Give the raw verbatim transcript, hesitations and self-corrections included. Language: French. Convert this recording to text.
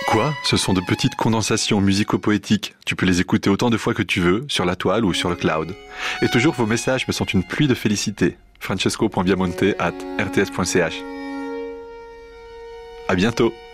Quoi ? Ce sont de petites condensations musico-poétiques. Tu peux les écouter autant de fois que tu veux, sur la toile ou sur le cloud. Et toujours vos messages me sont une pluie de félicité. francesco point viamonte arobase r t s point c h. À bientôt.